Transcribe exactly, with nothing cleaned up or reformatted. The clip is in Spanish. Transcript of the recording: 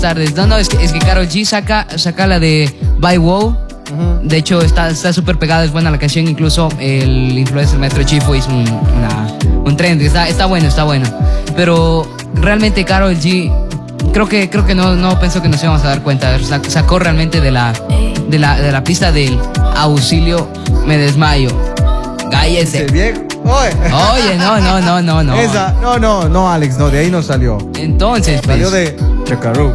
tardes. No, no, es que, es que Karol G saca, saca la de By Wow. Uh-huh. De hecho, está súper pegada, es buena la canción. Incluso el influencer Metro Chifo hizo un, una, un trend. Está, está bueno, está bueno. Pero realmente Karol G, creo que, creo que no, no pensó que nos íbamos a dar cuenta. Sacó realmente de la, de la, de la pista del auxilio, me desmayo. Cállese. Viejo. Oye. Oye, no, no, no, no, no. Esa, no, no, no, Alex, no, de ahí no salió. Entonces, pues, salió de Chacarú.